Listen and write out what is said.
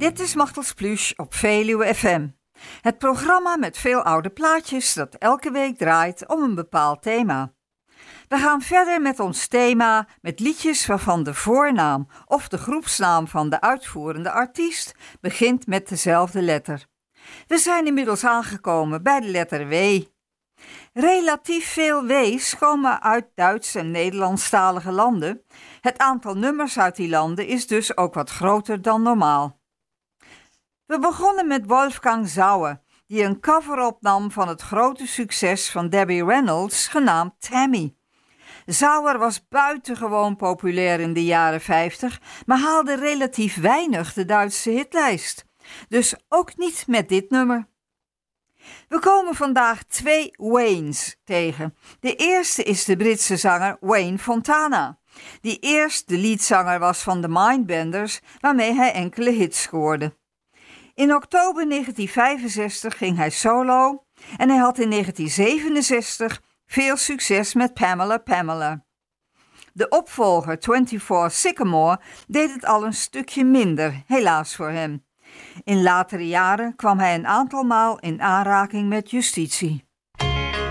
Dit is Machtels Pluche op Veluwe FM. Het programma met veel oude plaatjes dat elke week draait om een bepaald thema. We gaan verder met ons thema met liedjes waarvan de voornaam of de groepsnaam van de uitvoerende artiest begint met dezelfde letter. We zijn inmiddels aangekomen bij de letter W. Relatief veel W's komen uit Duits- en Nederlandstalige landen. Het aantal nummers uit die landen is dus ook wat groter dan normaal. We begonnen met Wolfgang Sauer, die een cover opnam van het grote succes van Debbie Reynolds, genaamd Tammy. Sauer was buitengewoon populair in de jaren 50, maar haalde relatief weinig de Duitse hitlijst. Dus ook niet met dit nummer. We komen vandaag twee Waynes tegen. De eerste is de Britse zanger Wayne Fontana, die eerst de leadzanger was van de Mindbenders, waarmee hij enkele hits scoorde. In oktober 1965 ging hij solo en hij had in 1967 veel succes met Pamela Pamela. De opvolger 24 Sycamore deed het al een stukje minder, helaas voor hem. In latere jaren kwam hij een aantal maal in aanraking met justitie.